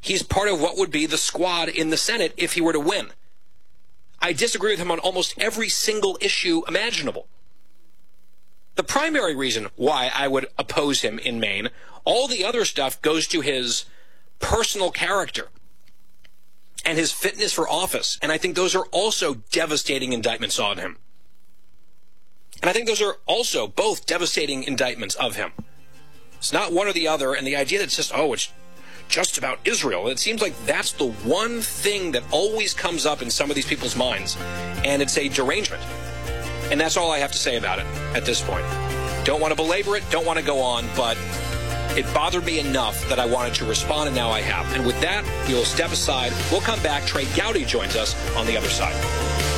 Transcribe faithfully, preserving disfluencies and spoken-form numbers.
he's part of what would be the squad in the Senate if he were to win. I disagree with him on almost every single issue imaginable. The primary reason why I would oppose him in Maine, all the other stuff goes to his personal character and his fitness for office. And I think those are also devastating indictments on him. And I think those are also both devastating indictments of him. It's not one or the other. And the idea that it's just, oh, it's just about Israel. It seems like that's the one thing that always comes up in some of these people's minds. And it's a derangement. And that's all I have to say about it at this point. Don't want to belabor it, don't want to go on, but it bothered me enough that I wanted to respond, and now I have. And with that, we will step aside. We'll come back. Trey Gowdy joins us on the other side.